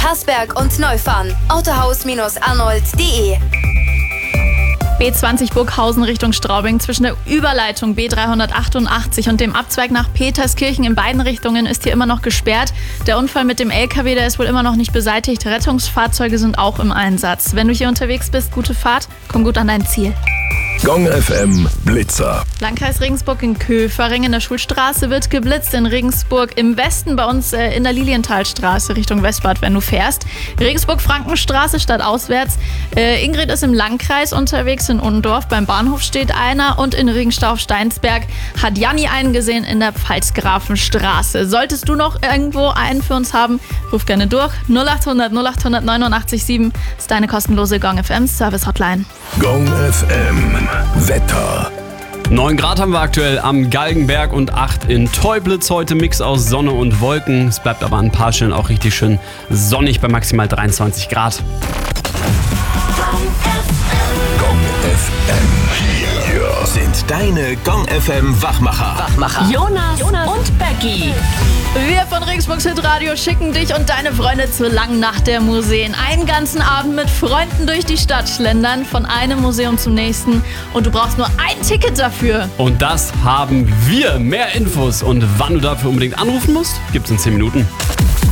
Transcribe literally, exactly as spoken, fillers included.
Hasberg und Neufahren. Autohaus-arnold punkt de. B zwanzig Burghausen Richtung Straubing. Zwischen der Überleitung B dreihundertachtundachtzig und dem Abzweig nach Peterskirchen in beiden Richtungen ist hier immer noch gesperrt. Der Unfall mit dem L K W, der ist wohl immer noch nicht beseitigt. Rettungsfahrzeuge sind auch im Einsatz. Wenn du hier unterwegs bist, gute Fahrt, komm gut an dein Ziel. Gong F M Blitzer. Landkreis Regensburg in Köfering in der Schulstraße wird geblitzt. In Regensburg im Westen bei uns äh, in der Lilienthalstraße Richtung Westbad, wenn du fährst. Regensburg-Frankenstraße stadtauswärts. Äh, Ingrid ist im Landkreis unterwegs in Undorf. Beim Bahnhof steht einer. Und in Regenstauf-Steinsberg hat Janni einen gesehen in der Pfalzgrafenstraße. Solltest du noch irgendwo einen für uns haben, ruf gerne durch. null acht hundert null acht hundert neunundachtzig sieben ist deine kostenlose Gong F M Service Hotline. Gong F M Wetter. neun Grad haben wir aktuell am Galgenberg und acht in Teublitz. Heute Mix aus Sonne und Wolken. Es bleibt aber an ein paar Stellen auch richtig schön sonnig bei maximal dreiundzwanzig Grad. Gong F M. Hier sind deine Gong F M Wachmacher. Wachmacher. Jonas, Jonas und Becky. Wir von Regensburgs Hitradio schicken dich und deine Freunde zur Langnacht der Museen. Einen ganzen Abend mit Freunden durch die Stadt schlendern, von einem Museum zum nächsten. Und du brauchst nur ein Ticket dafür. Und das haben wir. Mehr Infos und wann du dafür unbedingt anrufen musst, gibt's in zehn Minuten.